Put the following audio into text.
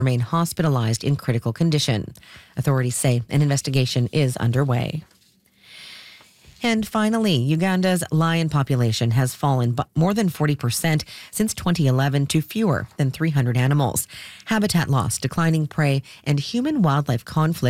remain hospitalized in critical condition. Authorities say an investigation is underway. And finally, Uganda's lion population has fallen more than 40% since 2011 to fewer than 300 animals. Habitat loss, declining prey, and human-wildlife conflict